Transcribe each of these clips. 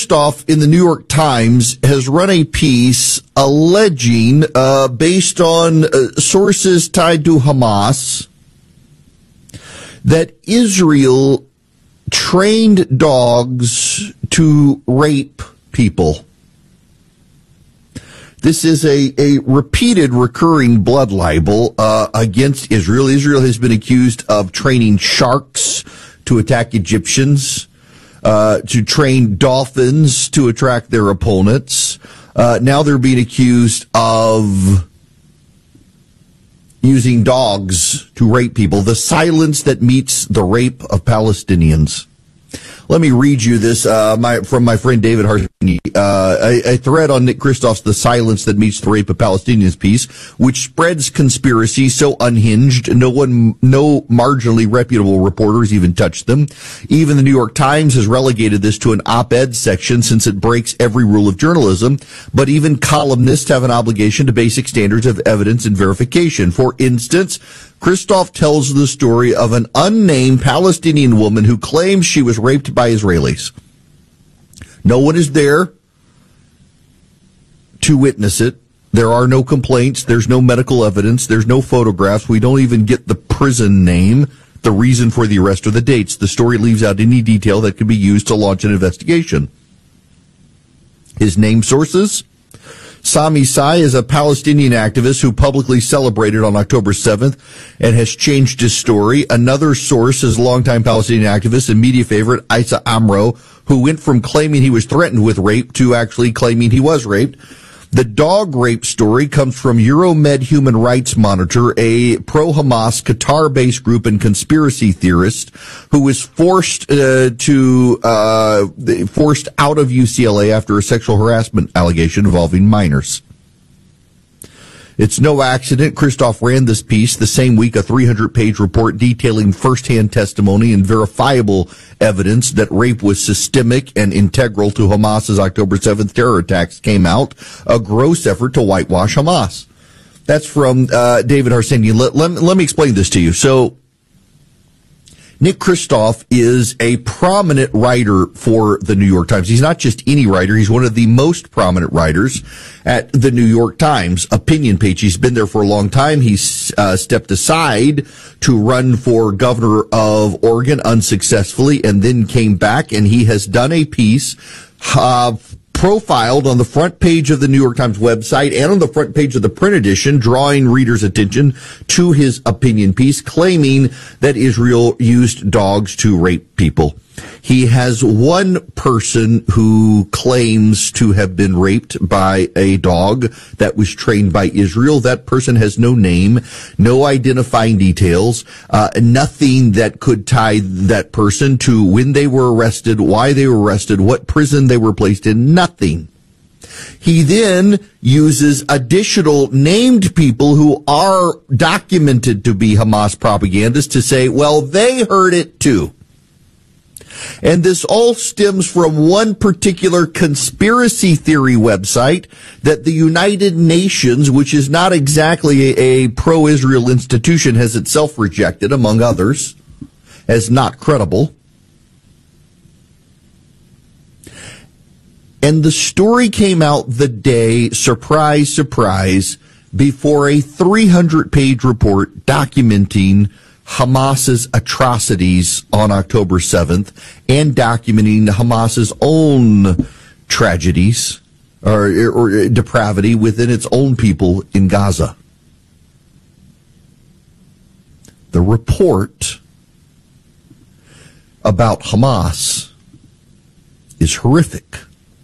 Kristof in the New York Times has run a piece alleging, based on sources tied to Hamas, that Israel trained dogs to rape people. This is a repeated, recurring blood libel against Israel. Israel has been accused of training sharks to attack Egyptians, to train dolphins to attract their opponents. Now they're being accused of using dogs to rape people. The silence that meets the rape of Palestinians. Let me read you this from my friend David Harsanyi, a thread on Nick Kristof's The Silence That Meets the Rape of Palestinians piece, which spreads conspiracy so unhinged, no marginally reputable reporters even touched them. Even the New York Times has relegated this to an op-ed section since it breaks every rule of journalism, but even columnists have an obligation to basic standards of evidence and verification. For instance, Kristof tells the story of an unnamed Palestinian woman who claims she was raped by Israelis. No one is there to witness it. There are no complaints. There's no medical evidence. There's no photographs. We don't even get the prison name, the reason for the arrest, or the dates. The story leaves out any detail that could be used to launch an investigation. His name sources? Sami Sai is a Palestinian activist who publicly celebrated on October 7th and has changed his story. Another source is longtime Palestinian activist and media favorite Isa Amro, who went from claiming he was threatened with rape to actually claiming he was raped. The dog rape story comes from Euromed Human Rights Monitor, a pro-Hamas Qatar-based group and conspiracy theorist who was forced out of UCLA after a sexual harassment allegation involving minors. It's no accident Kristof ran this piece the same week a 300-page report detailing firsthand testimony and verifiable evidence that rape was systemic and integral to Hamas's October 7th terror attacks came out, a gross effort to whitewash Hamas. That's from David Harsanyi. Let me explain this to you. So, Nick Kristof is a prominent writer for the New York Times. He's not just any writer. He's one of the most prominent writers at the New York Times opinion page. He's been there for a long time. He's stepped aside to run for governor of Oregon unsuccessfully and then came back, and he has done a piece profiled on the front page of the New York Times website and on the front page of the print edition, drawing readers' attention to his opinion piece, claiming that Israel used dogs to rape people. He has one person who claims to have been raped by a dog that was trained by Israel. That person has no name, no identifying details, nothing that could tie that person to when they were arrested, why they were arrested, what prison they were placed in, nothing. He then uses additional named people who are documented to be Hamas propagandists to say, well, they heard it too. And this all stems from one particular conspiracy theory website that the United Nations, which is not exactly a pro-Israel institution, has itself rejected, among others, as not credible. And the story came out the day, surprise, surprise, before a 300-page report documenting Hamas's atrocities on October 7th and documenting Hamas's own tragedies or depravity within its own people in Gaza. The report about Hamas is horrific.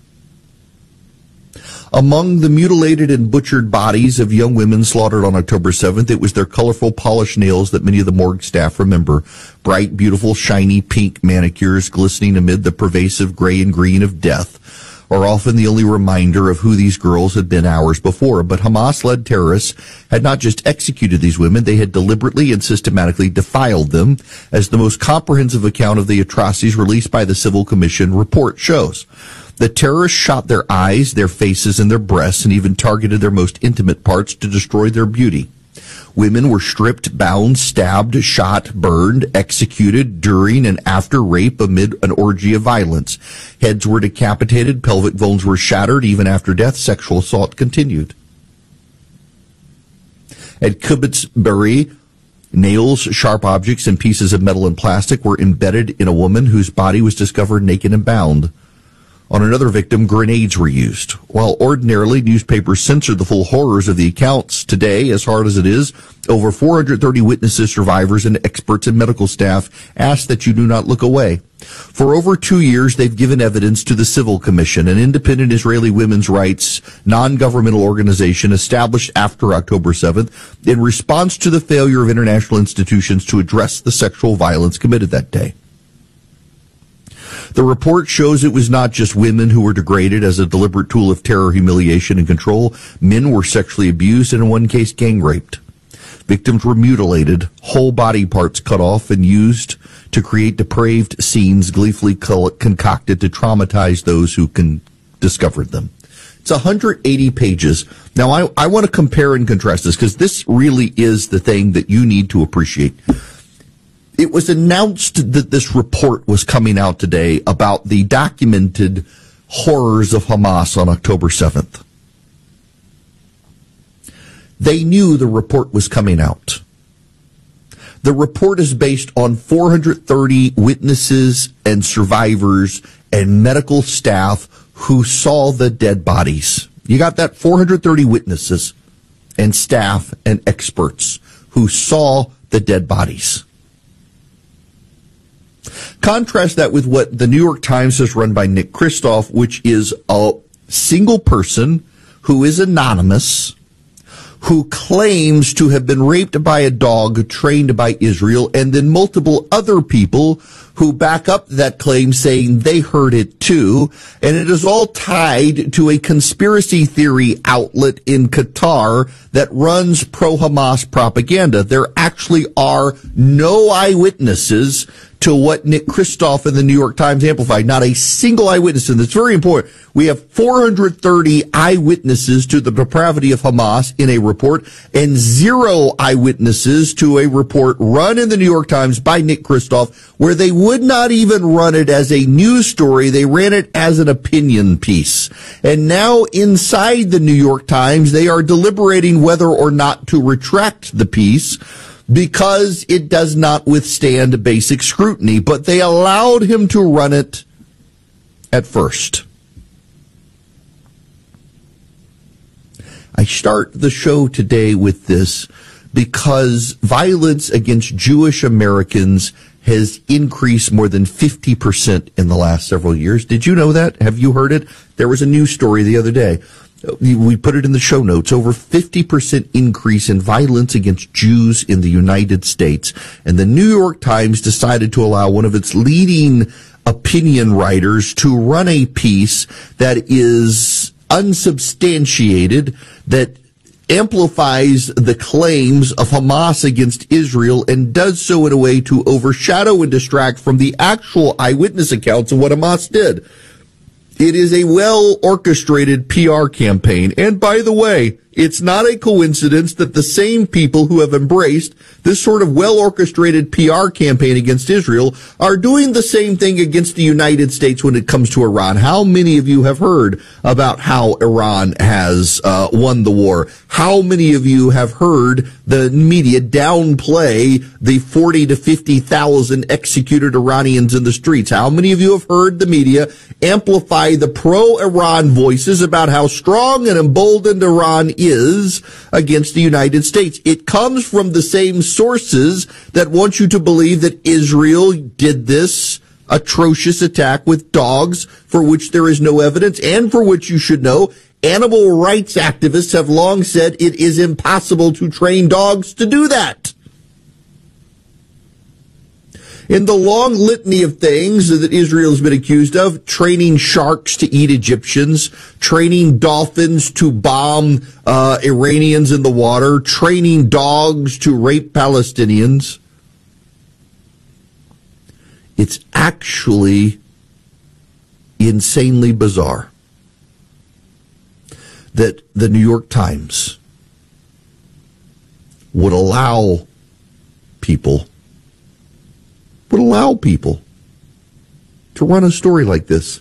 Among the mutilated and butchered bodies of young women slaughtered on October 7th, it was their colorful polished nails that many of the morgue staff remember. Bright, beautiful, shiny pink manicures glistening amid the pervasive gray and green of death are often the only reminder of who these girls had been hours before. But Hamas-led terrorists had not just executed these women, they had deliberately and systematically defiled them, as the most comprehensive account of the atrocities released by the Civil Commission report shows. The terrorists shot their eyes, their faces, and their breasts, and even targeted their most intimate parts to destroy their beauty. Women were stripped, bound, stabbed, shot, burned, executed during and after rape amid an orgy of violence. Heads were decapitated, pelvic bones were shattered. Even after death, sexual assault continued. At Kibbutz Be'eri, nails, sharp objects, and pieces of metal and plastic were embedded in a woman whose body was discovered naked and bound. On another victim, grenades were used. While ordinarily newspapers censor the full horrors of the accounts, today, as hard as it is, over 430 witnesses, survivors, and experts and medical staff ask that you do not look away. For over 2 years, they've given evidence to the Civil Commission, an independent Israeli women's rights non-governmental organization established after October 7th in response to the failure of international institutions to address the sexual violence committed that day. The report shows it was not just women who were degraded as a deliberate tool of terror, humiliation, and control. Men were sexually abused and in one case gang raped. Victims were mutilated, whole body parts cut off and used to create depraved scenes gleefully concocted to traumatize those who discovered them. It's 180 pages. Now, I want to compare and contrast this because this really is the thing that you need to appreciate. It was announced that this report was coming out today about the documented horrors of Hamas on October 7th. They knew the report was coming out. The report is based on 430 witnesses and survivors and medical staff who saw the dead bodies. You got that? 430 witnesses and staff and experts who saw the dead bodies. Contrast that with what the New York Times has run by Nick Kristof, which is a single person who is anonymous, who claims to have been raped by a dog trained by Israel, and then multiple other people who back up that claim saying they heard it too. And it is all tied to a conspiracy theory outlet in Qatar that runs pro-Hamas propaganda. There actually are no eyewitnesses to what Nick Kristof and the New York Times amplified. Not a single eyewitness, and that's very important. We have 430 eyewitnesses to the depravity of Hamas in a report and 0 eyewitnesses to a report run in the New York Times by Nick Kristof, where they would not even run it as a news story. They ran it as an opinion piece. And now inside the New York Times, they are deliberating whether or not to retract the piece, because it does not withstand basic scrutiny. But they allowed him to run it at first. I start the show today with this because violence against Jewish Americans has increased more than 50% in the last several years. Did you know that? Have you heard it? There was a news story the other day. We put it in the show notes. Over 50% increase in violence against Jews in the United States. And the New York Times decided to allow one of its leading opinion writers to run a piece that is unsubstantiated, that amplifies the claims of Hamas against Israel and does so in a way to overshadow and distract from the actual eyewitness accounts of what Hamas did. It is a well-orchestrated PR campaign. And by the way, it's not a coincidence that the same people who have embraced this sort of well-orchestrated PR campaign against Israel are doing the same thing against the United States when it comes to Iran. How many of you have heard about how Iran has won the war? How many of you have heard the media downplay the 40 to 50,000 executed Iranians in the streets? How many of you have heard the media amplify the pro-Iran voices about how strong and emboldened Iran is against the United States? It comes from the same sources that want you to believe that Israel did this atrocious attack with dogs, for which there is no evidence, and for which you should know animal rights activists have long said it is impossible to train dogs to do that. In the long litany of things that Israel has been accused of, training sharks to eat Egyptians, training dolphins to bomb Iranians in the water, training dogs to rape Palestinians, it's actually insanely bizarre that the New York Times would allow people to run a story like this.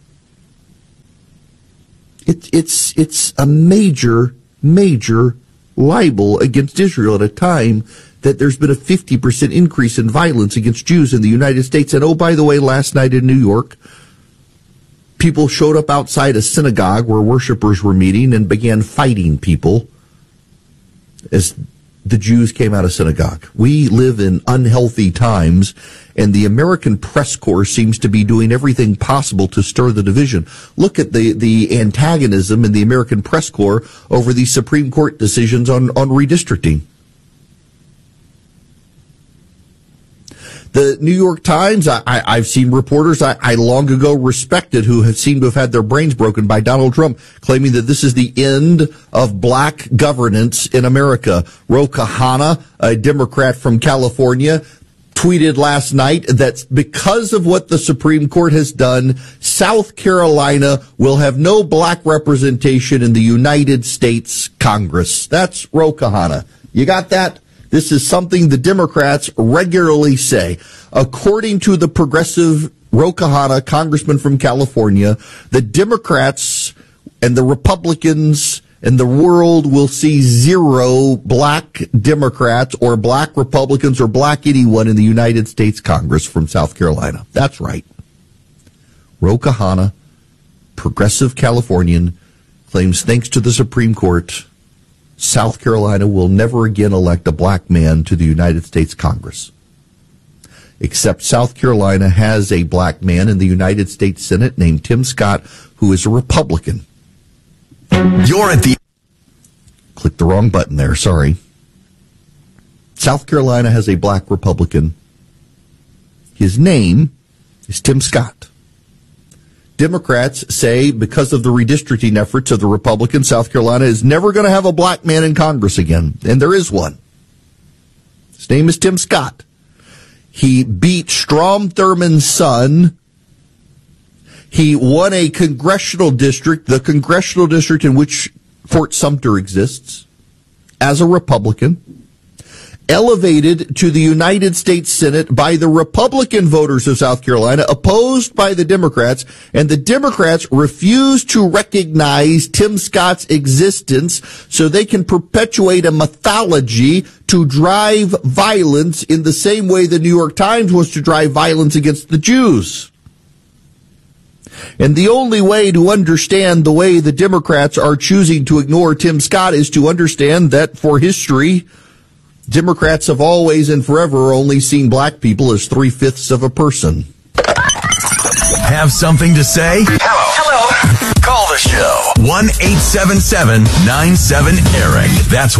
It's a major libel against Israel at a time that there's been a 50% increase in violence against Jews in the United States. And oh, by the way, last night in New York, people showed up outside a synagogue where worshipers were meeting and began fighting people as the Jews came out of synagogue. We live in unhealthy times, and the American press corps seems to be doing everything possible to stir the division. Look at the antagonism in the American press corps over these Supreme Court decisions on redistricting. The New York Times, I've seen reporters I long ago respected who have seemed to have had their brains broken by Donald Trump, claiming that this is the end of black governance in America. Ro Khanna, a Democrat from California, tweeted last night that because of what the Supreme Court has done, South Carolina will have no black representation in the United States Congress. That's Ro Khanna. You got that? This is something the Democrats regularly say. According to the progressive Ro Khanna, congressman from California, the Democrats and the Republicans and the world will see zero black Democrats or black Republicans or black anyone in the United States Congress from South Carolina. That's right. Ro Khanna, progressive Californian, claims thanks to the Supreme Court, South Carolina will never again elect a black man to the United States Congress. Except South Carolina has a black man in the United States Senate named Tim Scott, who is a Republican. You're at the... Click the wrong button there, sorry. South Carolina has a black Republican. His name is Tim Scott. Democrats say because of the redistricting efforts of the Republicans, South Carolina is never going to have a black man in Congress again. And there is one. His name is Tim Scott. He beat Strom Thurmond's son. He won a congressional district, the congressional district in which Fort Sumter exists, as a Republican. Elevated to the United States Senate by the Republican voters of South Carolina, opposed by the Democrats, and the Democrats refuse to recognize Tim Scott's existence so they can perpetuate a mythology to drive violence in the same way the New York Times wants to drive violence against the Jews. And the only way to understand the way the Democrats are choosing to ignore Tim Scott is to understand that for history, Democrats have always and forever only seen black people as 3/5 of a person. Have something to say? Hello. Call the show. 1-877-97-ERIC. That's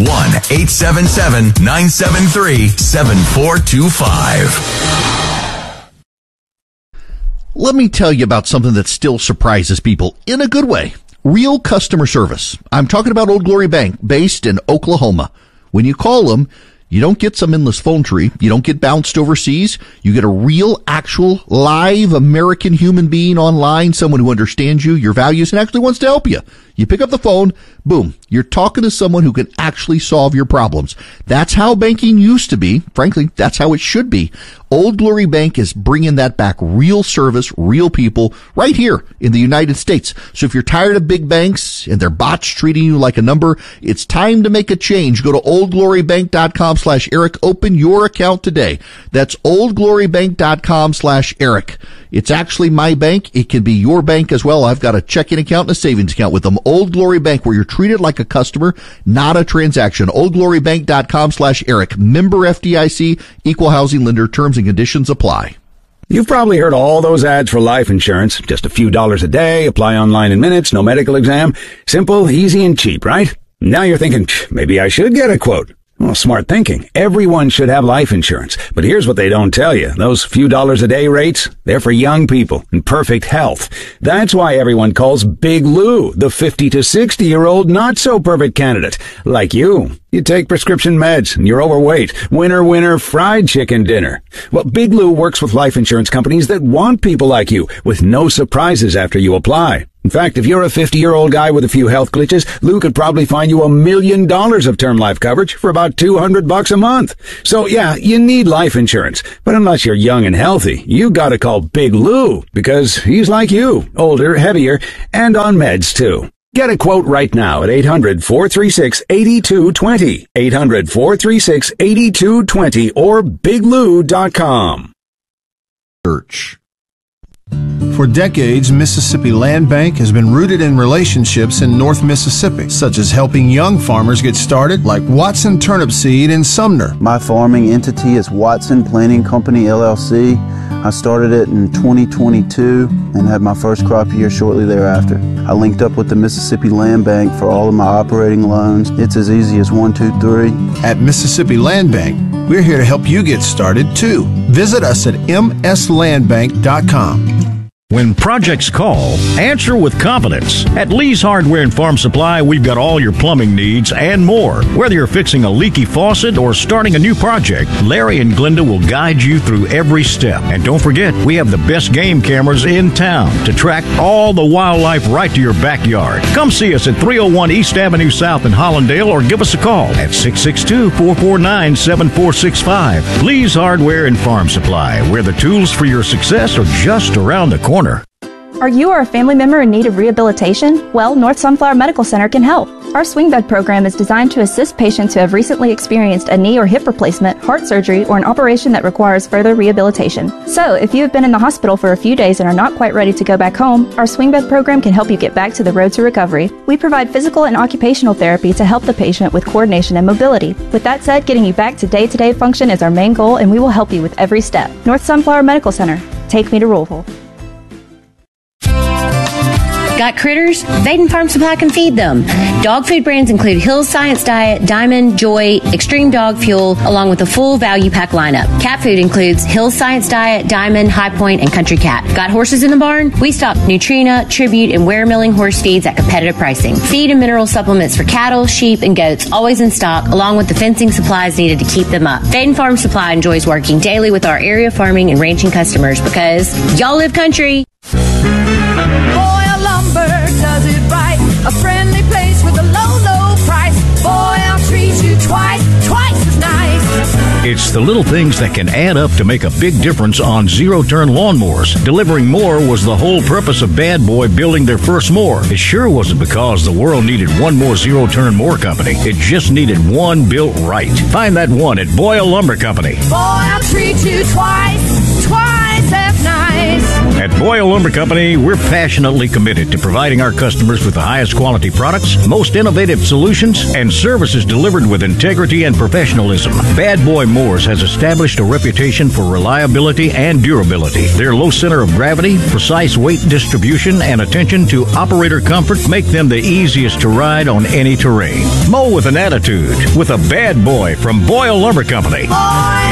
1-877-973-7425. Let me tell you about something that still surprises people in a good way. Real customer service. I'm talking about Old Glory Bank, based in Oklahoma. When you call them, you don't get some endless phone tree. You don't get bounced overseas. You get a real, actual, live American human being online, someone who understands you, your values, and actually wants to help you. You pick up the phone, boom, you're talking to someone who can actually solve your problems. That's how banking used to be. Frankly, that's how it should be. Old Glory Bank is bringing that back. Real service, real people, right here in the United States. So if you're tired of big banks and their bots treating you like a number, it's time to make a change. Go to oldglorybank.com/Eric. Open your account today. That's oldglorybank.com/Eric. It's actually my bank. It can be your bank as well. I've got a checking account and a savings account with them. Old Glory Bank, where you're treated like a customer, not a transaction. oldglorybank.com/Eric. Member FDIC, equal housing lender. Terms and conditions apply. You've probably heard all those ads for life insurance. Just a few dollars a day, apply online in minutes, no medical exam. Simple, easy, and cheap, right? Now you're thinking, maybe I should get a quote. Well, smart thinking. Everyone should have life insurance. But here's what they don't tell you. Those few dollars a day rates, they're for young people in perfect health. That's why everyone calls Big Lou the 50 to 60-year-old not-so-perfect candidate. Like you. You take prescription meds and you're overweight. Winner, fried chicken dinner. Well, Big Lou works with life insurance companies that want people like you with no surprises after you apply. In fact, if you're a 50-year-old guy with a few health glitches, Lou could probably find you $1 million of term life coverage for about $200 a month. So yeah, you need life insurance. But unless you're young and healthy, you gotta call Big Lou, because he's like you, older, heavier, and on meds too. Get a quote right now at 800-436-8220. 800-436-8220 or biglou.com. Church. For decades, Mississippi Land Bank has been rooted in relationships in North Mississippi, such as helping young farmers get started, like Watson Turnip Seed in Sumner. My farming entity is Watson Planting Company, LLC. I started it in 2022 and had my first crop year shortly thereafter. I linked up with the Mississippi Land Bank for all of my operating loans. It's as easy as 1, 2, 3. At Mississippi Land Bank, we're here to help you get started too. Visit us at mslandbank.com. When projects call, answer with confidence. At Lee's Hardware and Farm Supply, we've got all your plumbing needs and more. Whether you're fixing a leaky faucet or starting a new project, Larry and Glenda will guide you through every step. And don't forget, we have the best game cameras in town to track all the wildlife right to your backyard. Come see us at 301 East Avenue South in Hollandale or give us a call at 662-449-7465. Lee's Hardware and Farm Supply, where the tools for your success are just around the corner. Are you or a family member in need of rehabilitation? Well, North Sunflower Medical Center can help. Our swing bed program is designed to assist patients who have recently experienced a knee or hip replacement, heart surgery, or an operation that requires further rehabilitation. So, if you have been in the hospital for a few days and are not quite ready to go back home, our swing bed program can help you get back to the road to recovery. We provide physical and occupational therapy to help the patient with coordination and mobility. With that said, getting you back to day-to-day function is our main goal, and we will help you with every step. North Sunflower Medical Center. Take me to Rollville. Got critters? Baden Farm Supply can feed them. Dog food brands include Hill's Science Diet, Diamond, Joy, Extreme Dog Fuel, along with a full value pack lineup. Cat food includes Hill's Science Diet, Diamond, High Point, and Country Cat. Got horses in the barn? We stock Nutrina, Tribute, and Ware Milling horse feeds at competitive pricing. Feed and mineral supplements for cattle, sheep, and goats always in stock, along with the fencing supplies needed to keep them up. Baden Farm Supply enjoys working daily with our area farming and ranching customers because y'all live country. Does it right? A friendly place with a low, low price. Boy, I'll treat you twice as nice. It's the little things that can add up to make a big difference on zero-turn lawnmowers. Delivering more was the whole purpose of Bad Boy building their first mower. It sure wasn't because the world needed one more zero-turn mower company. It just needed one built right. Find that one at Boyle Lumber Company. Boy, I'll treat you twice as nice. At Boyle Lumber Company, we're passionately committed to providing our customers with the highest quality products, most innovative solutions, and services delivered with integrity and professionalism. Bad Boy Mowers has established a reputation for reliability and durability. Their low center of gravity, precise weight distribution, and attention to operator comfort make them the easiest to ride on any terrain. Mow with an attitude with a Bad Boy from Boyle Lumber Company. Boy,